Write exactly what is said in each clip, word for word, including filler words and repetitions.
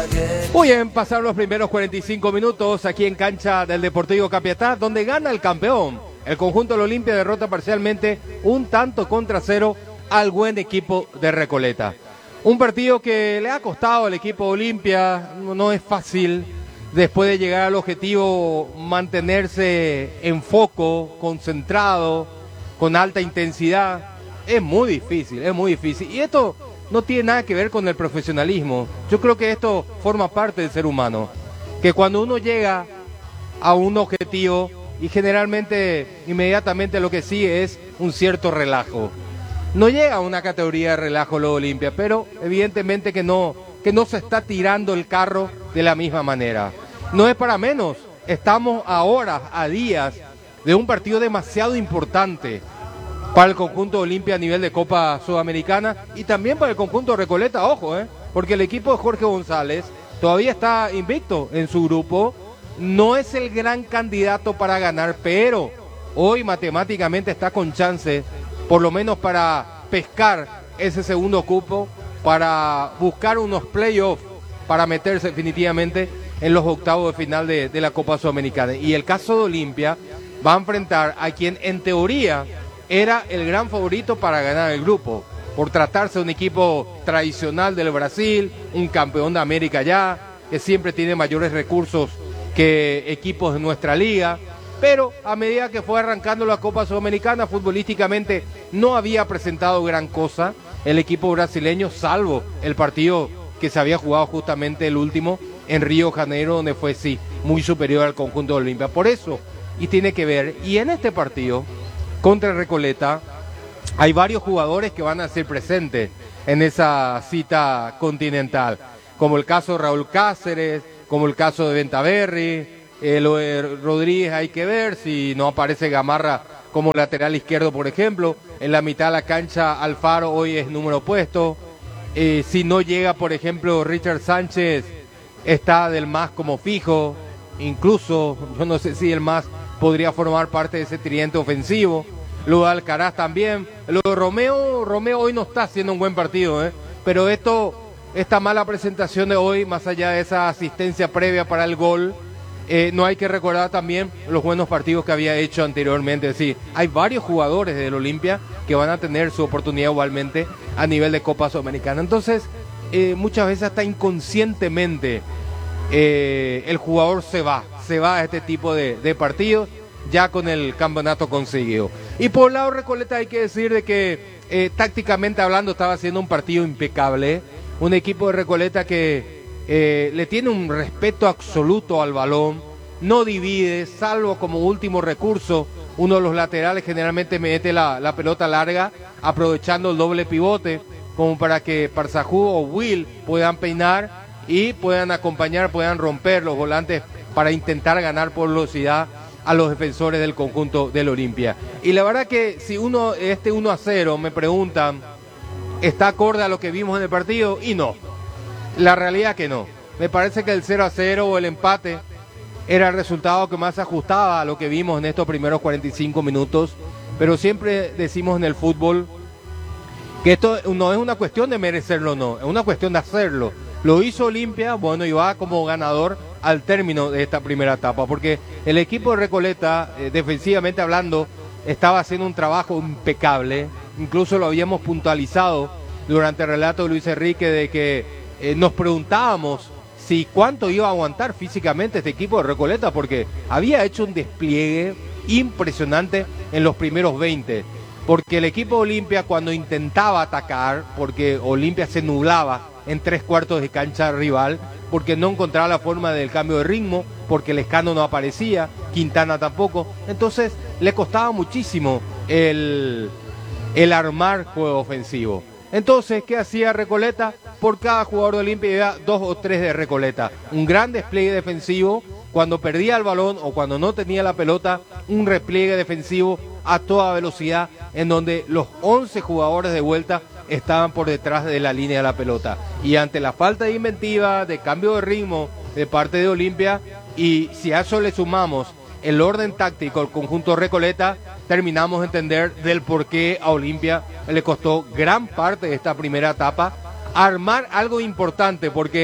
Muy bien, pasaron los primeros cuarenta y cinco minutos aquí en cancha del Deportivo Capiatá, donde gana el campeón. El conjunto del Olimpia derrota parcialmente un tanto contra cero al buen equipo de Recoleta. Un partido que le ha costado al equipo Olimpia, no, no es fácil después de llegar al objetivo mantenerse en foco, concentrado, con alta intensidad. Es muy difícil, es muy difícil. Y esto no tiene nada que ver con el profesionalismo. Yo creo que esto forma parte del ser humano. Que cuando uno llega a un objetivo, y generalmente, inmediatamente lo que sigue es un cierto relajo. No llega a una categoría de relajo lo Olimpia, pero evidentemente que no, que no se está tirando el carro de la misma manera. No es para menos, estamos a horas, a días de un partido demasiado importante para el conjunto Olimpia a nivel de Copa Sudamericana y también para el conjunto Recoleta, ojo, eh, porque el equipo de Jorge González todavía está invicto en su grupo, no es el gran candidato para ganar, pero hoy matemáticamente está con chance, por lo menos para pescar ese segundo cupo, para buscar unos playoffs, para meterse definitivamente en los octavos de final de, de la Copa Sudamericana. Y el caso de Olimpia va a enfrentar a quien en teoría era el gran favorito para ganar el grupo, por tratarse de un equipo tradicional del Brasil, un campeón de América ya, que siempre tiene mayores recursos que equipos de nuestra liga, pero a medida que fue arrancando la Copa Sudamericana, futbolísticamente no había presentado gran cosa el equipo brasileño, salvo el partido que se había jugado justamente el último en Río de Janeiro, donde fue, sí, muy superior al conjunto de Olimpia. Por eso, y tiene que ver, y en este partido contra Recoleta, hay varios jugadores que van a ser presentes en esa cita continental, como el caso de Raúl Cáceres, como el caso de Ventaverri, eh, lo de Rodríguez hay que ver si no aparece Gamarra como lateral izquierdo, por ejemplo. En la mitad de la cancha Alfaro hoy es número opuesto. Eh, si no llega, por ejemplo, Richard Sánchez, está del M A S como fijo. Incluso, yo no sé si el M A S podría formar parte de ese tridente ofensivo. Lo de Alcaraz también. Lo de Romeo, Romeo hoy no está haciendo un buen partido, ¿eh? Pero esto... Esta mala presentación de hoy, más allá de esa asistencia previa para el gol, eh, no hay que recordar también los buenos partidos que había hecho anteriormente. Es decir, hay varios jugadores del Olimpia que van a tener su oportunidad igualmente a nivel de Copa Sudamericana. Entonces, eh, muchas veces hasta inconscientemente eh, el jugador se va, se va a este tipo de, de partidos ya con el campeonato conseguido. Y por el lado Recoleta hay que decir de que eh, tácticamente hablando estaba haciendo un partido impecable. Un equipo de Recoleta que eh, le tiene un respeto absoluto al balón, no divide, salvo como último recurso, uno de los laterales generalmente mete la, la pelota larga, aprovechando el doble pivote, como para que Parzajú o Will puedan peinar y puedan acompañar, puedan romper los volantes para intentar ganar por velocidad a los defensores del conjunto del Olimpia. Y la verdad que si uno este uno a cero, me preguntan, ¿está acorde a lo que vimos en el partido? Y no, la realidad que no. Me parece que el cero a cero o el empate era el resultado que más se ajustaba a lo que vimos en estos primeros cuarenta y cinco minutos, pero siempre decimos en el fútbol que esto no es una cuestión de merecerlo o no, es una cuestión de hacerlo. Lo hizo Olimpia, bueno, y va como ganador al término de esta primera etapa, porque el equipo de Recoleta, eh, defensivamente hablando, estaba haciendo un trabajo impecable. Incluso lo habíamos puntualizado durante el relato de Luis Enrique de que eh, nos preguntábamos si cuánto iba a aguantar físicamente este equipo de Recoleta, porque había hecho un despliegue impresionante en los primeros veinte, porque el equipo de Olimpia cuando intentaba atacar, porque Olimpia se nublaba en tres cuartos de cancha rival, porque no encontraba la forma del cambio de ritmo, porque Lescano no aparecía, Quintana tampoco, entonces le costaba muchísimo el... el armar juego ofensivo. Entonces, ¿qué hacía Recoleta? Por cada jugador de Olimpia había dos o tres de Recoleta. Un gran despliegue defensivo, cuando perdía el balón o cuando no tenía la pelota, un repliegue defensivo a toda velocidad, en donde los once jugadores de vuelta estaban por detrás de la línea de la pelota. Y ante la falta de inventiva, de cambio de ritmo de parte de Olimpia, y si a eso le sumamos el orden táctico al conjunto Recoleta, terminamos de entender del por qué a Olimpia le costó gran parte de esta primera etapa armar algo importante, porque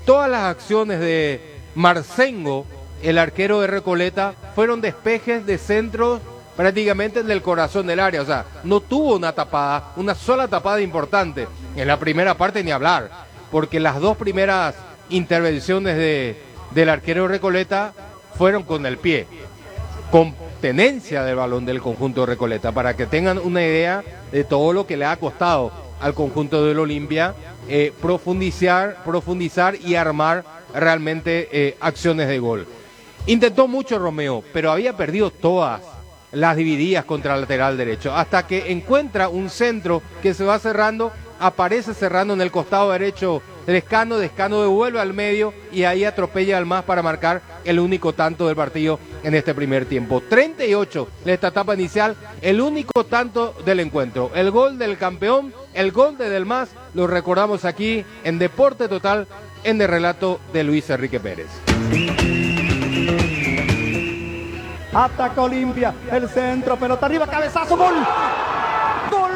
todas las acciones de Marcengo, el arquero de Recoleta, fueron despejes de centros prácticamente en el corazón del área. O sea, no tuvo una tapada, una sola tapada importante. En la primera parte ni hablar, porque las dos primeras intervenciones de, del arquero de Recoleta fueron con el pie, con tenencia del balón del conjunto de Recoleta, para que tengan una idea de todo lo que le ha costado al conjunto del Olimpia eh, profundizar, profundizar y armar realmente eh, acciones de gol. Intentó mucho Romeo, pero había perdido todas las divididas contra el lateral derecho, hasta que encuentra un centro que se va cerrando, aparece cerrando en el costado derecho Lescano, Lescano devuelve al medio y ahí atropella al más para marcar el único tanto del partido en este primer tiempo. treinta y ocho de esta etapa inicial, el único tanto del encuentro. El gol del campeón, el gol de Del Mas, lo recordamos aquí en Deporte Total, en el relato de Luis Enrique Pérez. Ataca Olimpia, el centro, pelota arriba, cabezazo, gol. ¡Gol!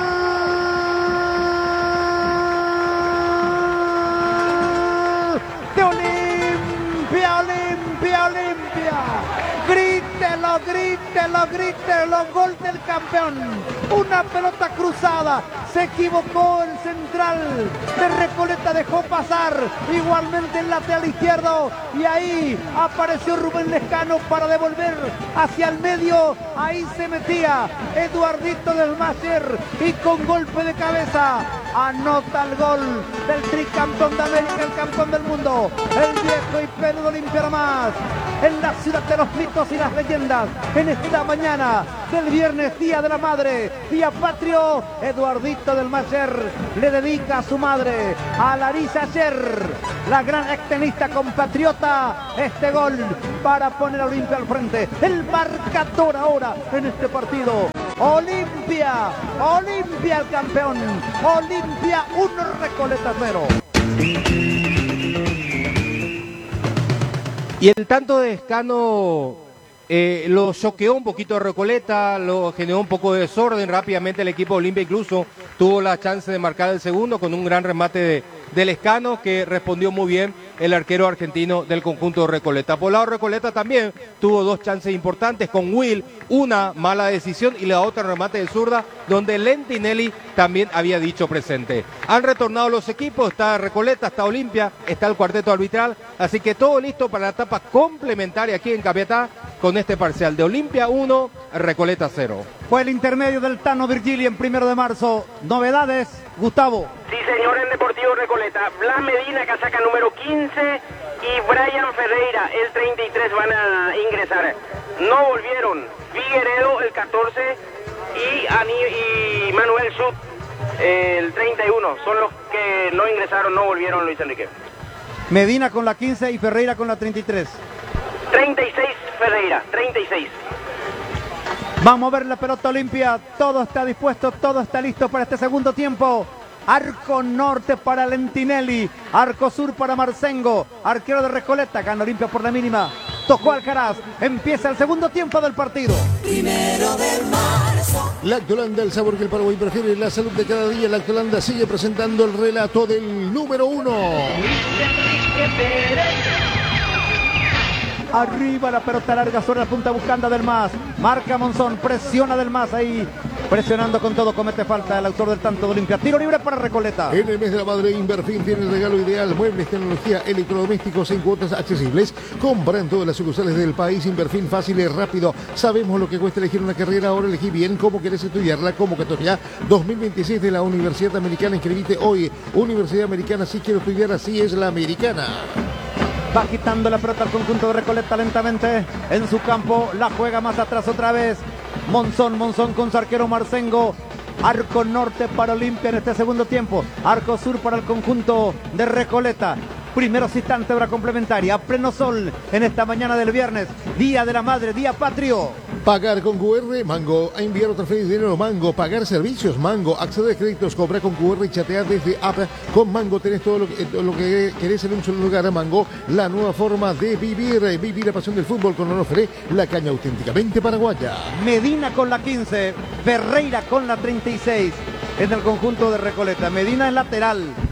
De Olimpia, Olimpia, Olimpia. Grítelo, grítelo, grítelo, gol del campeón. Una pelota cruzada, se equivocó el central de Recoleta, dejó pasar igualmente el lateral izquierdo y ahí apareció Rubén Lescano para devolver hacia el medio. Ahí se metía Eduardito del Macher y con golpe de cabeza anota el gol del tricampeón de América, el campeón del mundo, el viejo y peludo Olimpia más, en la ciudad de los mitos y las leyendas, en esta mañana del viernes, día de la madre, día patrio. Eduardito del Macher le dedica a su madre, a Larisa Ayer, la gran extenista compatriota, este gol para poner a Olimpia al frente. El marcador ahora en este partido: Olimpia, Olimpia el campeón, Olimpia uno, Recoleta cero. Y el tanto de Escano eh, lo choqueó un poquito a Recoleta, lo generó un poco de desorden. Rápidamente el equipo de Olimpia incluso tuvo la chance de marcar el segundo con un gran remate de, de Lescano, que respondió muy bien el arquero argentino del conjunto de Recoleta. Por lado Recoleta también tuvo dos chances importantes con Will, una mala decisión y la otra remate de zurda, donde Lentinelli también había dicho presente. Han retornado los equipos, está Recoleta, está Olimpia, está el cuarteto arbitral, así que todo listo para la etapa complementaria aquí en Capiatá, con este parcial de Olimpia uno, Recoleta cero. Fue el intermedio del Tano Virgili en primero de marzo. Novedades, Gustavo. Sí, señor, en Deportivo Recoleta. Blas Medina, casaca número quince, y Brian Ferreira, el treinta y tres, van a ingresar. No volvieron Figueredo, el catorce, y, Ani, y Manuel Sud, el treinta y uno. Son los que no ingresaron, no volvieron, Luis Enrique. Medina con la quince y Ferreira con la treinta y tres. treinta y seis Ferreira, treinta y seis. Vamos a ver la pelota Olimpia, todo está dispuesto, todo está listo para este segundo tiempo. Arco norte para Lentinelli, arco sur para Marcengo, arquero de Recoleta, gana Olimpia por la mínima, tocó Alcaraz, empieza el segundo tiempo del partido. Primero de marzo. Lactolanda, el sabor que el Paraguay prefiere, la salud de cada día. Lactolanda sigue presentando el relato del número uno. Arriba la pelota larga sobre la punta buscando a Del Mas. Marca Monzón, presiona Del Mas ahí. Presionando con todo, comete falta el autor del tanto de Olimpia. Tiro libre para Recoleta. En el mes de la madre, Inverfin tiene el regalo ideal. Muebles, tecnología, electrodomésticos en cuotas accesibles. Compra en todas las sucursales del país. Inverfin, fácil y rápido. Sabemos lo que cuesta elegir una carrera. Ahora elegí bien cómo querés estudiarla. Convocatoria dos mil veintiséis de la Universidad Americana. Inscribite hoy. Universidad Americana, si quiero estudiar, así es la americana. Va quitando la pelota al conjunto de Recoleta lentamente en su campo, la juega más atrás otra vez. Monzón, Monzón con su arquero Marcengo. Arco norte para Olimpia en este segundo tiempo. Arco sur para el conjunto de Recoleta. Primeros instantes, hora complementaria, a pleno sol en esta mañana del viernes, día de la madre, día patrio. Pagar con Q R, Mango. Enviar o transferir dinero, Mango. Pagar servicios, Mango. Acceder a créditos, comprar con Q R y chatear desde app. Con Mango tenés todo lo que, todo lo que querés en un solo lugar. Mango, la nueva forma de vivir. Vivir la pasión del fútbol con Onofre, la caña auténticamente paraguaya. Medina con la quince, Ferreira con la treinta y seis en el conjunto de Recoleta. Medina es lateral.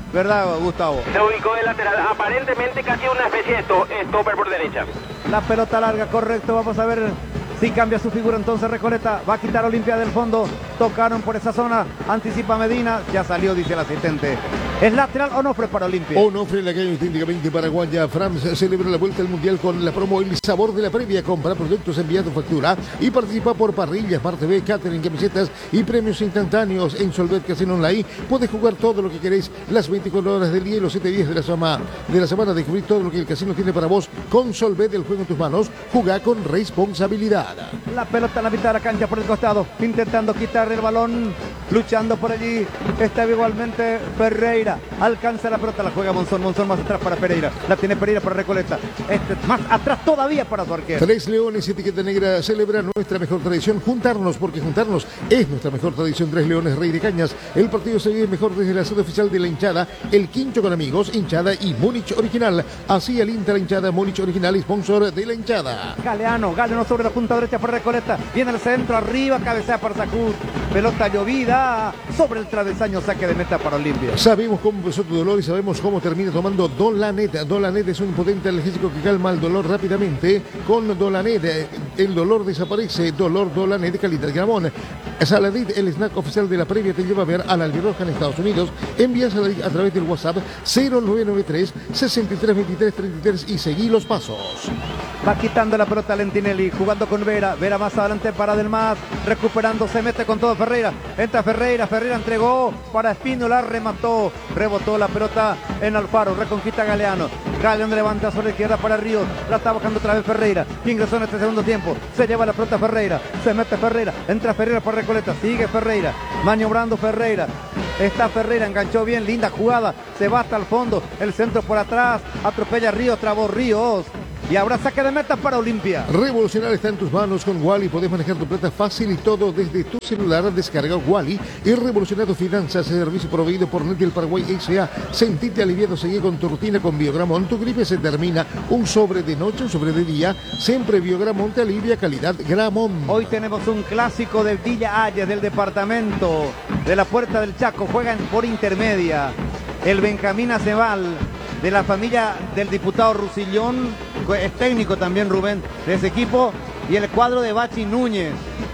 ¿verdad, Gustavo? Se ubicó de lateral, aparentemente casi una especie de to- stopper por derecha. La pelota larga, correcto, vamos a ver si cambia su figura entonces Recoleta, va a quitar Olimpia del fondo, tocaron por esa zona, anticipa Medina, ya salió, dice el asistente. ¿Es lateral o no fue para Olimpia? Onofre en la calle auténticamente paraguaya. France celebra la vuelta al mundial con la promo El Sabor de la Previa. Compra productos, envía tu factura y participa por parrillas, Smart T V, catering, camisetas y premios instantáneos. En Solvet Casino Online puedes jugar todo lo que queréis las veinticuatro horas del día y los siete días de la semana. De la semana descubrir todo lo que el casino tiene para vos con Solvet, el juego en tus manos. Jugá con responsabilidad. La pelota en la mitad de la cancha por el costado, intentando quitar el balón, luchando por allí. Está igualmente Ferreira. Alcanza la pelota, la juega Monzón. Monzón más atrás para Pereira. La tiene Pereira para Recoleta. Este más atrás todavía para su arquero. Tres Leones, etiqueta negra, celebra nuestra mejor tradición. Juntarnos, porque juntarnos es nuestra mejor tradición. Tres Leones, Rey de Cañas. El partido se vive mejor desde la sede oficial de la hinchada. El Quincho con amigos, hinchada y Múnich original. Así alienta la hinchada, Múnich original y sponsor de la hinchada. Galeano, Galeano sobre la punta derecha para Recoleta. Viene el centro, arriba, cabecea para Sacud. Pelota llovida sobre el travesaño, saque de meta para Olimpia. Sabemos cómo empezó tu dolor y sabemos cómo termina tomando Dolanet. Dolanet es un potente analgésico que calma el dolor rápidamente. Con Dolanet el dolor desaparece. Dolor Dolanet, calidad Gramón. Saladit, el snack oficial de la previa, te lleva a ver a la albirroja en Estados Unidos. Envía Saladit a través del WhatsApp cero nueve nueve tres, sesenta y tres, veintitrés, treinta y tres y seguí los pasos. Va quitando la pelota Lentinelli, jugando con Vera. Vera más adelante para Delmas, recuperando, se mete con todo Ferreira. Entra Ferreira, Ferreira entregó para Espínola, remató, rebotó la pelota en Alfaro, reconquista Galeano. Galeano levanta sobre la izquierda para Ríos, la está buscando otra vez Ferreira, que ingresó en este segundo tiempo. Se lleva la pelota Ferreira, se mete Ferreira, entra Ferreira para Recoleta, sigue Ferreira, maniobrando Ferreira. Está Ferreira, enganchó bien, linda jugada, se va hasta el fondo, el centro por atrás, atropella Ríos, trabó Ríos. Y ahora saque de meta para Olimpia. Revolucionar está en tus manos con Wally. Podés manejar tu plata fácil y todo desde tu celular. Descarga Wally y revoluciona tus finanzas. Servicio proveído por Net del Paraguay S A. Sentite aliviado, seguí con tu rutina con Biogramón. Tu gripe se termina. Un sobre de noche, un sobre de día. Siempre Biogramón te alivia, calidad Gramón. Hoy tenemos un clásico de Villa Ayes, del departamento de la Puerta del Chaco. Juegan por intermedia el Benjamín Aceval, de la familia del diputado Rusillón, es técnico también Rubén de ese equipo, y el cuadro de Bachi Núñez.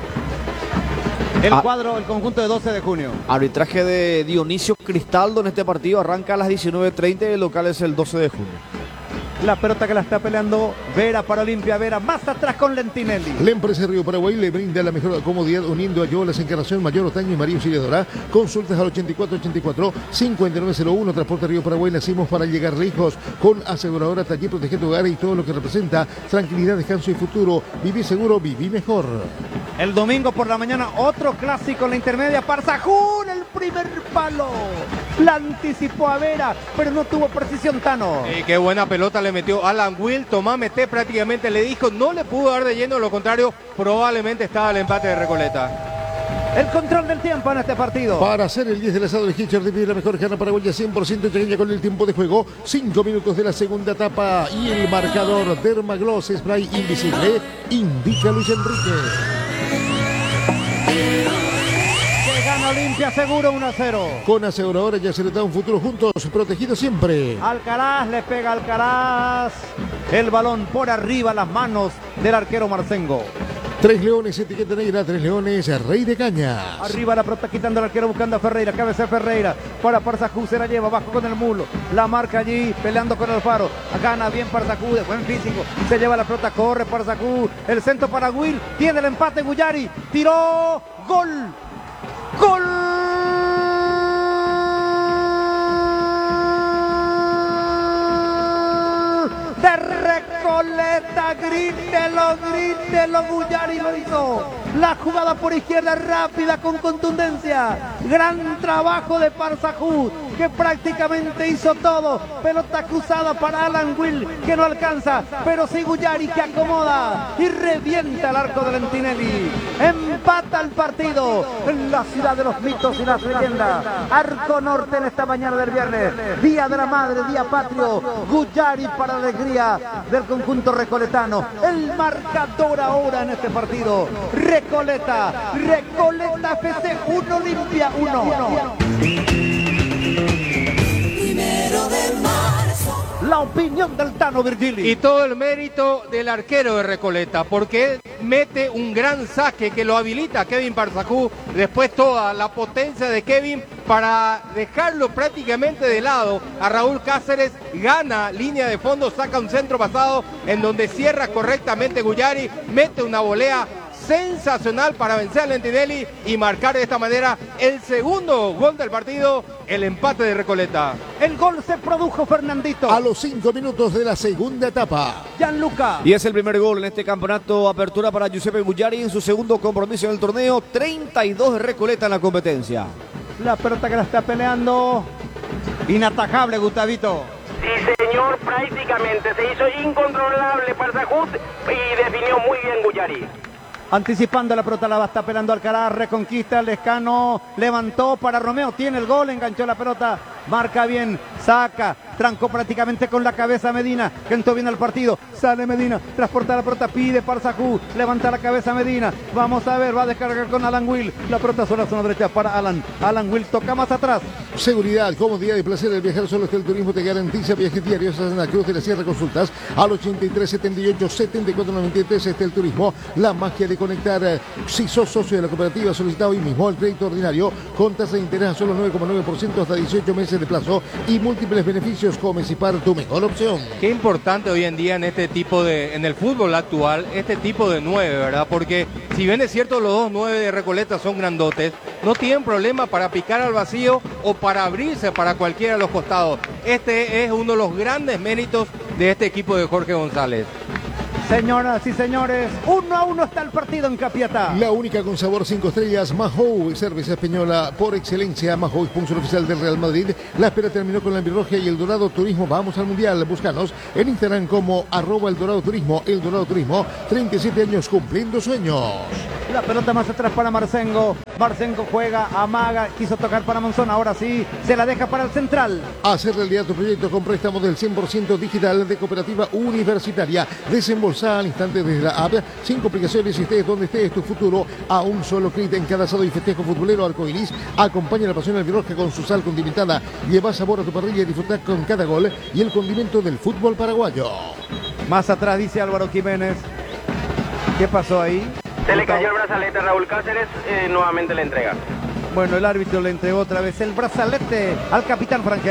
El Ah. cuadro, el conjunto de doce de junio. Arbitraje de Dionisio Cristaldo en este partido. Arranca a las diecinueve treinta y el local es el doce de junio. La pelota que la está peleando Vera para Olimpia. Vera más atrás con Lentinelli. La empresa Río Paraguay le brinda la mejor comodidad uniendo a Yolas, Encarnación, Mayor Otaño y María Auxiliadora. Consultas al ochenta y cuatro ochenta y cuatro, cincuenta y nueve cero uno. Transporte Río Paraguay, nacimos para llegar lejos. Con aseguradora Taller, protege tu hogar y todo lo que representa tranquilidad, descanso y futuro. Viví seguro, viví mejor. El domingo por la mañana otro clásico en la intermedia. Parsajún, el primer palo. La anticipó a Vera, pero no tuvo precisión Tano. Y qué buena pelota le metió Alan Will. Tomás Meté prácticamente le dijo, no le pudo dar de lleno, lo contrario, probablemente estaba el empate de Recoleta. El control del tiempo en este partido. Para hacer el diez del asado de Hitcher, divide la mejor carne paraguaya cien por ciento chaqueña con el tiempo de juego. cinco minutos de la segunda etapa y el marcador Dermagloss Spray Invisible indica Luis Enrique. Que gana Olimpia seguro uno a cero. Con aseguradora ya se le da un futuro juntos, protegido siempre. Alcaraz le pega a Alcaraz. El balón por arriba, las manos del arquero Marcengo. Tres Leones, etiqueta negra, Tres Leones, Rey de Cañas. Arriba la pelota quitando al arquero, buscando a Ferreira, cabeza Ferreira, para Parsajú, se la lleva, abajo con el mulo, la marca allí, peleando con Alfaro, gana bien Parsajú, de buen físico, se lleva la pelota, corre Parsajú, el centro para Will, tiene el empate Guyari, tiró, gol, gol. De Recoleta, grítelo, grítelo, Guyari lo hizo. La jugada por izquierda rápida con contundencia. Gran trabajo de Parsajú, que prácticamente hizo todo. Pelota cruzada para Alan Will, que no alcanza, pero sí Guyari, que acomoda y revienta el arco de Lentinelli. Empata el partido en la ciudad de los mitos y las leyendas. Arco Norte en esta mañana del viernes. Día de la Madre, día patrio. Guyari para la alegría del conjunto recoletano. El marcador ahora en este partido. Recoleta, Recoleta F C uno, Olimpia uno. la opinión del Tano Virgili. Y todo el mérito del arquero de Recoleta, porque mete un gran saque que lo habilita a Kevin Parzacú. Después toda la potencia de Kevin para dejarlo prácticamente de lado a Raúl Cáceres. Gana línea de fondo, saca un centro pasado en donde cierra correctamente Guyari. Mete una volea sensacional para vencer a Lentinelli y marcar de esta manera el segundo gol del partido, el empate de Recoleta. El gol se produjo, Fernandito, a los cinco minutos de la segunda etapa. Gianluca. Y es el primer gol en este campeonato. Apertura para Giuseppe Guyari en su segundo compromiso en el torneo. treinta y dos de Recoleta en la competencia. La pelota que la está peleando. Inatajable, Gustavito. Sí, señor, prácticamente se hizo incontrolable Parzacú y definió muy bien Guyari. Anticipando la pelota, la va, está pelando Alcaraz, reconquista el Lescano, levantó para Romeo, tiene el gol, enganchó la pelota, marca bien, saca, trancó prácticamente con la cabeza Medina, que entró bien al partido, sale Medina, transporta la pelota, pide Parzacú, levanta la cabeza Medina, vamos a ver, va a descargar con Alan Will, la pelota sobre la zona derecha para Alan, Alan Will toca más atrás. Seguridad, comodidad y placer, el viajar solo hasta el turismo te garantiza viajes diarios a Santa Cruz de la Sierra. Consultas al ochenta y tres setenta y ocho setenta y cuatro noventa y tres. Este el turismo, la magia de conectar. Si sos socio de la cooperativa, solicita hoy mismo el crédito ordinario con tasa de interés a solo nueve coma nueve por ciento hasta dieciocho meses de plazo y múltiples beneficios. Comecipar, tu mejor opción. Qué importante hoy en día en este tipo de, en el fútbol actual, este tipo de nueve, ¿verdad? Porque si bien es cierto los dos nueve de Recoleta son grandotes, no tienen problema para picar al vacío o para abrirse para cualquiera de los costados. Este es uno de los grandes méritos de este equipo de Jorge González. Señoras y señores, uno a uno está el partido en Capiatá. La única con sabor cinco estrellas, Mahou, cerveza española por excelencia. Mahou, sponsor oficial del Real Madrid. La espera terminó con la Albirroja y el Dorado Turismo. Vamos al Mundial. Búscanos en Instagram como arroba el Dorado Turismo. El Dorado Turismo, treinta y siete años cumpliendo sueños. La pelota más atrás para Marcengo. Marcengo juega, amaga, quiso tocar para Monzón. Ahora sí, se la deja para el central. Hacer realidad tu proyecto con préstamos del cien por ciento digital de Cooperativa Universitaria. Desembolsa al instante desde la app, sin complicaciones, y estés donde estés, tu futuro a un solo clic. En cada asado y festejo futbolero arcoiris, acompaña la pasión albirroja con su sal condimentada. Lleva sabor a tu parrilla y disfrutar con cada gol y el condimento del fútbol paraguayo. Más atrás dice Álvaro Jiménez. ¿Qué pasó ahí? Se le cayó el brazalete a Raúl Cáceres, eh, nuevamente le entrega. Bueno, el árbitro le entregó otra vez el brazalete al capitán Frangel.